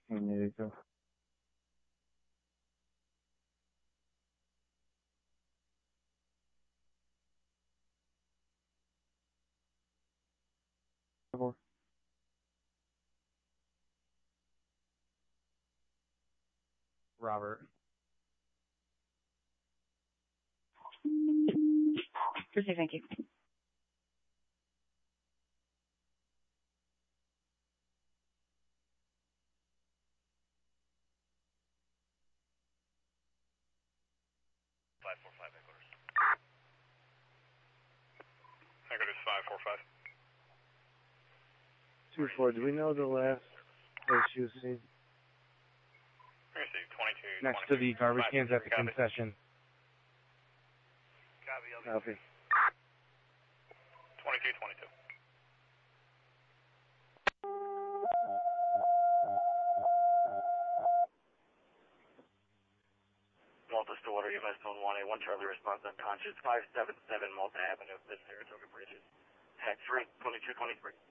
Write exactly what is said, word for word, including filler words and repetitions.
There you go. Robert. Okay, thank you. five four five headquarters. Headquarters five four five. two four, do we know the last place she was seen? twenty-two, Next to the garbage cans at the Copy. concession. Copy, Copy. twenty-two twenty-two. Malta Stillwater, U S Zone one A one Charlie response unconscious, five seven seven Malta Avenue, this Saratoga Bridges. Tax rate twenty-two twenty-three.